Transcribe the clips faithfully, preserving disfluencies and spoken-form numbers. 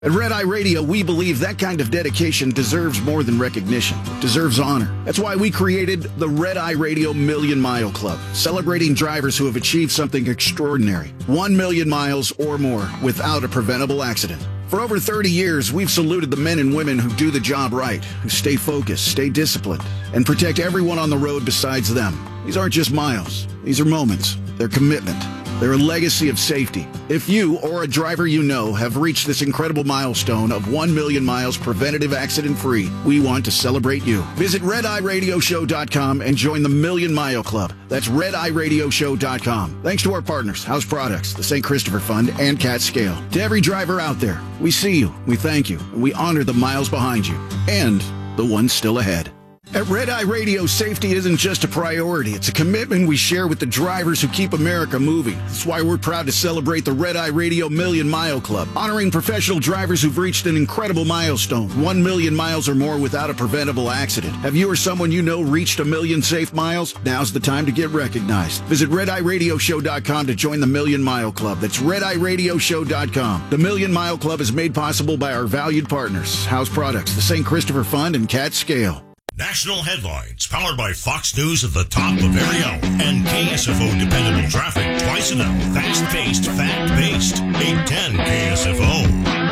At Red Eye Radio, we believe that kind of dedication deserves more than recognition, deserves honor. That's why we created the Red Eye Radio Million Mile Club, celebrating drivers who have achieved something extraordinary, one million miles or more without a preventable accident. For over thirty years, we've saluted the men and women who do the job right, who stay focused, stay disciplined, and protect everyone on the road besides them. These aren't just miles. These are moments. They're commitment. They're a legacy of safety. If you or a driver you know have reached this incredible milestone of one million miles preventative accident-free, we want to celebrate you. Visit red eye radio show dot com and join the Million Mile Club. That's red eye radio show dot com. Thanks to our partners, House Products, the Saint Christopher Fund, and Cat Scale. To every driver out there, we see you, we thank you, and we honor the miles behind you and the ones still ahead. At Red Eye Radio, safety isn't just a priority. It's a commitment we share with the drivers who keep America moving. That's why we're proud to celebrate the Red Eye Radio Million Mile Club, honoring professional drivers who've reached an incredible milestone, one million miles or more without a preventable accident. Have you or someone you know reached a million safe miles? Now's the time to get recognized. Visit red eye radio show dot com to join the Million Mile Club. That's red eye radio show dot com. The Million Mile Club is made possible by our valued partners, House Products, the Saint Christopher Fund, and Cat Scale. National headlines powered by Fox News at the top of every hour and K S F O dependable traffic twice an hour. Fast-paced, fact-based. eight ten K S F O.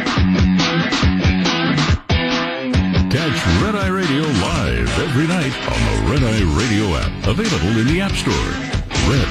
Catch Red Eye Radio live every night on the Red Eye Radio app. Available in the App Store. Red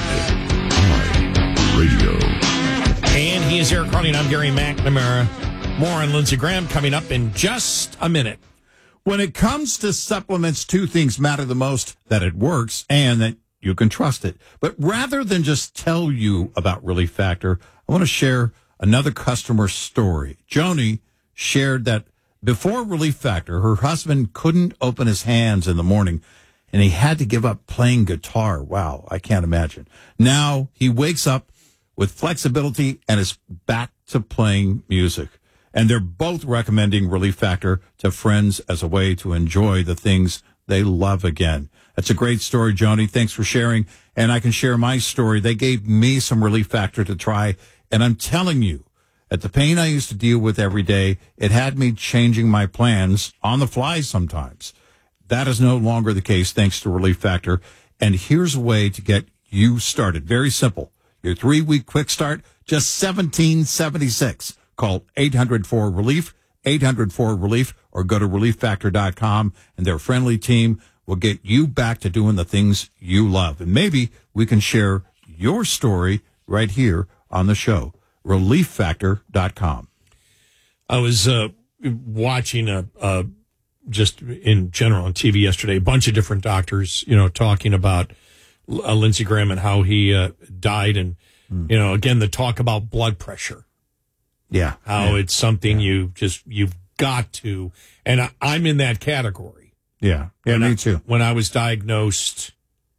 Eye Radio. And he is Eric Carney, and I'm Gary McNamara. More on Lindsey Graham coming up in just a minute. When it comes to supplements, two things matter the most: that it works and that you can trust it. But rather than just tell you about Relief Factor, I want to share another customer story. Joni shared that before Relief Factor, her husband couldn't open his hands in the morning, and he had to give up playing guitar. Wow, I can't imagine. Now he wakes up with flexibility and is back to playing music. And they're both recommending Relief Factor to friends as a way to enjoy the things they love again. That's a great story, Joni. Thanks for sharing. And I can share my story. They gave me some Relief Factor to try. And I'm telling you, at the pain I used to deal with every day, it had me changing my plans on the fly sometimes. That is no longer the case thanks to Relief Factor. And here's a way to get you started. Very simple. Your three-week quick start, just seventeen seventy-six. Call eight hundred four relief, eight hundred four relief, or go to relief factor dot com, and their friendly team will get you back to doing the things you love. And maybe we can share your story right here on the show. relief factor dot com. I was uh, watching a, a just in general on T V yesterday, a bunch of different doctors, you know, talking about uh, Lindsey Graham and how he uh, died, and mm. you know, again, the talk about blood pressure. Yeah. How yeah. it's something yeah. you just, you've got to, and I, I'm in that category. Yeah. Yeah, when me I, too. When I was diagnosed,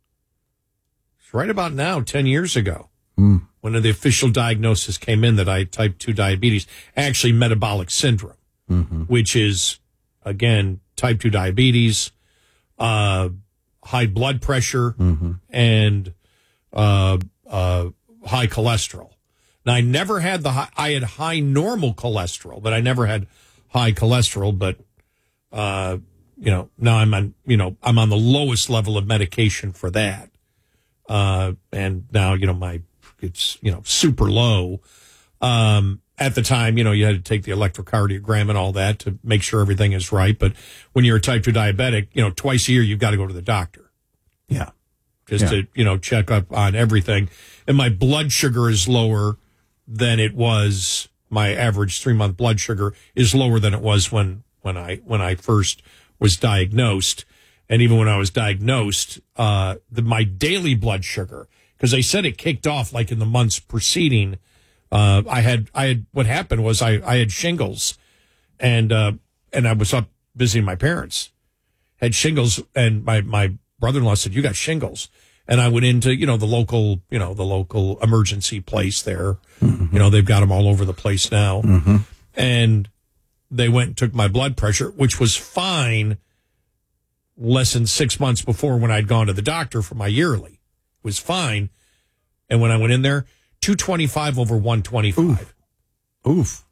right about now, ten years ago, mm. when the official diagnosis came in that I had type two diabetes, actually metabolic syndrome, mm-hmm. which is, again, type two diabetes, uh, high blood pressure, mm-hmm. and uh, uh, high cholesterol. Now, I never had the high, I had high normal cholesterol, but I never had high cholesterol. But, uh, you know, now I'm on, you know, I'm on the lowest level of medication for that. Uh, and now, you know, my, it's, you know, super low. Um, at the time, you know, you had to take the electrocardiogram and all that to make sure everything is right. But when you're a type two diabetic, you know, twice a year, you've got to go to the doctor. Yeah. Just yeah. to, you know, check up on everything. And my blood sugar is lower than it was. My average three month blood sugar is lower than it was when, when I, when I first was diagnosed. And even when I was diagnosed, uh, the, my daily blood sugar, because they said it kicked off like in the months preceding, uh, I had, I had, what happened was I, I had shingles, and, uh, and I was up visiting my parents, had shingles, and my, my brother-in-law said, "You got shingles." And I went into, you know, the local, you know, the local emergency place there. Mm-hmm. You know, they've got them all over the place now. Mm-hmm. And they went and took my blood pressure, which was fine less than six months before when I'd gone to the doctor for my yearly. It was fine. And when I went in there, two twenty-five over one twenty-five. Oof. Oof.